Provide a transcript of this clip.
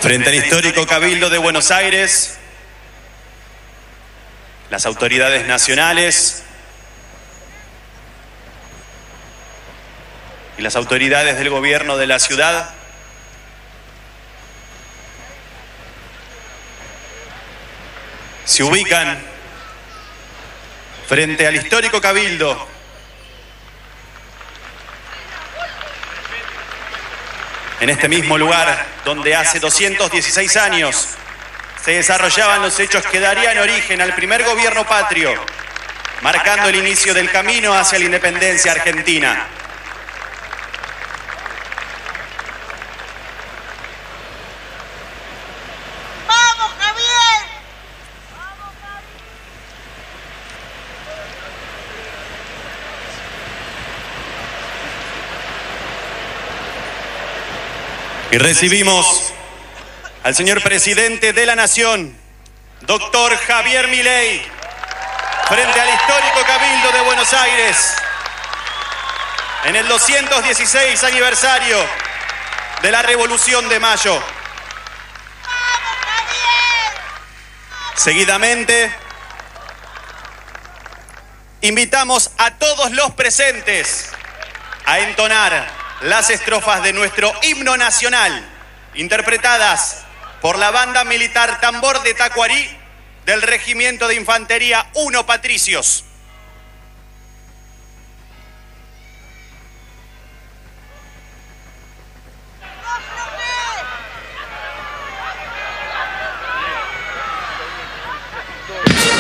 Frente al histórico Cabildo de Buenos Aires, las autoridades nacionales y las autoridades del gobierno de la ciudad se ubican frente al histórico Cabildo en este mismo lugar donde hace 216 años se desarrollaban los hechos que darían origen al primer gobierno patrio, marcando el inicio del camino hacia la independencia argentina. ¡Vamos, Javier! ¡Vamos, Javier! Y recibimos al señor presidente de la Nación, doctor Javier Milei, frente al histórico Cabildo de Buenos Aires, en el 216 aniversario de la Revolución de Mayo. ¡Vamos, Javier! Seguidamente, invitamos a todos los presentes a entonar las estrofas de nuestro himno nacional, interpretadas por la banda militar Tambor de Tacuarí del Regimiento de Infantería 1 Patricios.